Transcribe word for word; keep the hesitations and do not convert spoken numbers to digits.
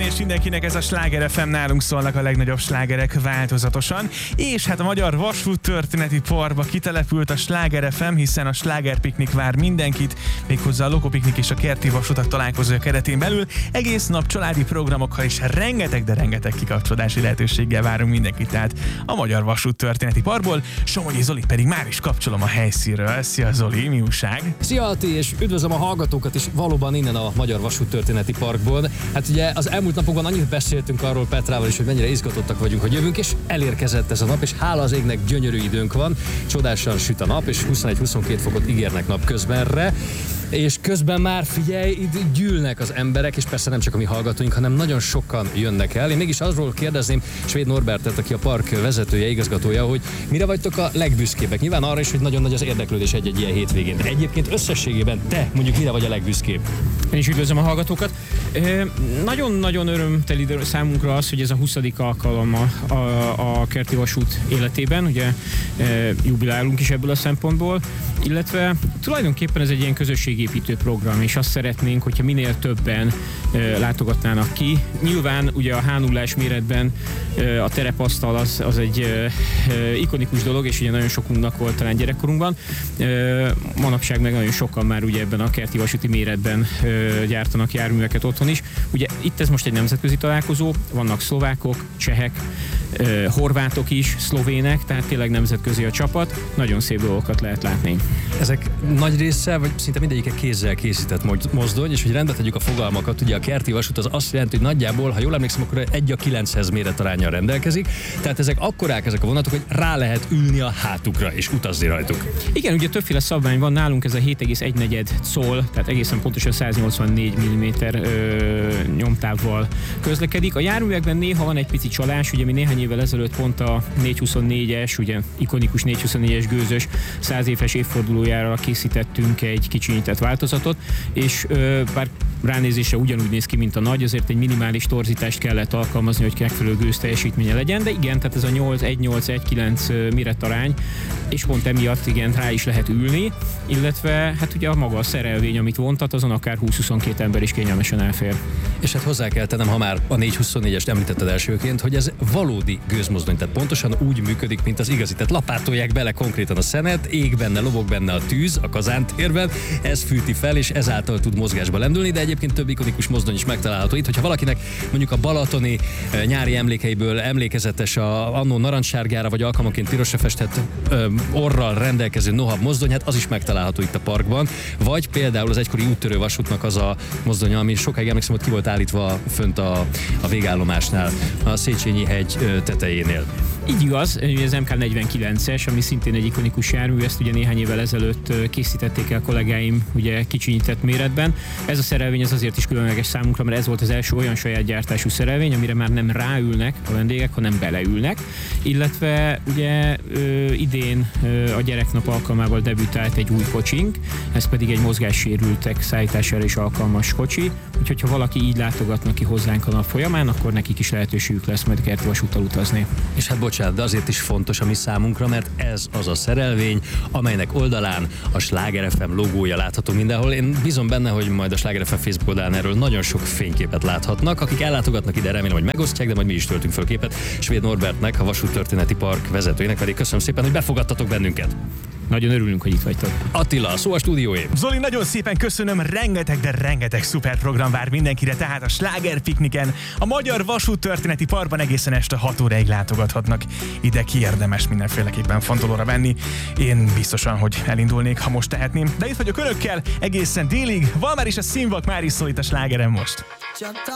és mindenkinek, ez a Sláger ef em, nálunk szólnak a legnagyobb slágerek változatosan, és hát a Magyar Vasút Történeti Parkba kitelepült a Sláger ef em, hiszen a slágerpiknik vár mindenkit, méghozzá a Lokopiknik és a Kerti Vasutak találkozója keretén belül egész nap családi programokkal és rengeteg, de rengeteg kikapcsolódási lehetőséggel várunk mindenkit, tehát a Magyar Vasút Történeti Parkból. Somogyi Zoli pedig már is kapcsolom a helyszínről. Szia Zoli, mi újság? Szia Ati, és üdvözlöm a hallgatókat is valóban innen a Magyar Vasút Történeti Parkból. Hát ugye az elmúlt napokban annyit beszéltünk arról Petrával is, hogy mennyire izgatottak vagyunk, hogy jövünk, és elérkezett ez a nap, és hála az égnek gyönyörű időnk van. Csodásan süt a nap, és huszonegy-huszonkettő fokot ígérnek napközbenre. És közben már figyelj, itt gyűlnek az emberek, és persze nem csak a mi hallgatóink, hanem nagyon sokan jönnek el. Én mégis arról kérdezném Svéd Norbertet, aki a park vezetője, igazgatója, hogy mire vagytok a legbüszkébbek? Nyilván arra is, hogy nagyon nagy az érdeklődés egy-egy ilyen hétvégén. De egyébként összességében te mondjuk mire vagy a legbüszkébb? Én is üdvözlöm a hallgatókat. E, nagyon-nagyon örömteli számunkra az, hogy ez a huszadik alkalom a, a, a Kerti Vasút életében, ugye e, jubilálunk is ebből a szempontból, illetve tulajdonképpen ez egy ilyen közösségépítő program, és azt szeretnénk, hogyha minél többen e, látogatnának ki. Nyilván ugye a há nullás méretben e, a terepasztal az, az egy e, e, ikonikus dolog, és ugye nagyon sokunknak volt talán gyerekkorunkban. E, manapság meg nagyon sokan már ugye ebben a kerti vasúti méretben e, gyártanak járműveket otthon is. Ugye itt ez most egy nemzetközi találkozó, vannak szlovákok, csehek, e, horvátok is, szlovének, tehát tényleg nemzetközi a csapat, nagyon szép dolgokat lehet látni. Ezek nagy része, vagy szinte mindegyike kézzel készített mozdony, és hogy rendbe tegyük a fogalmakat, ugye a kerti vasút az azt jelenti, hogy nagyjából, ha jól emlékszem, akkor egy a kilenchez méretaránnyal rendelkezik, tehát ezek akkorák ezek a vonatok, hogy rá lehet ülni a hátukra és utazni rajtuk. Igen, ugye többféle szabvány van nálunk, ez a hét egész egy negyed szól, tehát egészen pontosan száznyolcvannégy milliméter ö, nyomtávval közlekedik. A járművekben néha van egy pici csalás, ugye mi néhány évvel ezelőtt pont a négyszázhuszonnégyes, ugye ikonikus négyszázhuszonnégyes gőzös száz éves évfordulójára készítettünk egy kicsinyített változatot, és ö, bár ránézésre ugyanúgy néz ki, mint a nagy, azért egy minimális torzítást kellett alkalmazni, hogy megfelelő gőzteljesítménye legyen, de igen, tehát ez a nyolc egy nyolc egy kilenc méretarány, és pont emiatt igen, rá is lehet ülni, illetve hát ugye a maga a szerelvény, amit vontat, azon akár húsz-huszonkettő ember is kényelmesen elfér. És hát hozzá kell tennem, ha már a négyszázhuszonnégyest említetted elsőként, hogy ez valódi gőzmozdony, tehát pontosan úgy működik, mint az igazi. Tehát lapátolják bele konkrétan a szenet, ég benne, lobog benne a tűz a kazántérben, ez fűti fel, és ezáltal tud mozgásba lendülni, de egyébként több ikonikus mozdony is megtalálható itt. Hogyha valakinek mondjuk a balatoni e, nyári emlékeiből emlékezetes a annó narancssárgára, vagy alkalmanként pirosra festett e, orral rendelkező Nohab mozdony, hát az is megtalálható itt a parkban. Vagy például az egykori úttörő vasútnak az a mozdony, ami sokáig emlékszem, hogy ki volt állítva fönt a, a végállomásnál, a Széchenyi hegy tetejénél. Így igaz, ez em ká negyvenkilences, ami szintén egy ikonikus jármű, ezt ugye néhány évvel ezelőtt készítették el kollégáim ugye kicsinyített méretben. Ez a szerelvény ez azért is különleges számunkra, mert ez volt az első olyan saját gyártású szerelvény, amire már nem ráülnek a vendégek, hanem beleülnek. Illetve ugye ö, idén ö, a gyereknap alkalmával debütált egy új kocsink, ez pedig egy mozgássérültek szállítására is alkalmas kocsi, úgyhogy ha valaki így látogatnak ki hozzánk a nap folyamán, akkor nekik is lehetőségük lesz majd kerti vasúttal utazni. És hát bocsánat, de azért is fontos a mi számunkra, mert ez az a szerelvény, amelynek oldalán a Sláger ef em logója látható mindenhol. Én bízom benne, hogy majd a Sláger ef em Facebook oldalán erről nagyon sok fényképet láthatnak. Akik ellátogatnak ide, remélem, hogy megosztják, de majd mi is töltünk föl képet. Svéd Norbertnek, a Vasút Történeti Park vezetőjének pedig köszönöm szépen, hogy befogadtatok bennünket. Nagyon örülünk, hogy itt vagytok. Attila, szó a stúdióé. Zoli, nagyon szépen köszönöm, rengeteg, de rengeteg szuper program vár mindenkire, tehát a slágerpikniken, a Magyar Vasút Történeti Parkban egészen este hat óráig látogathatnak. Ide ki érdemes mindenféleképpen fontolóra venni. Én biztosan, hogy elindulnék, ha most tehetném. De itt vagyok önökkel egészen délig, van már is a színvak, már is szól itt a slágerem most.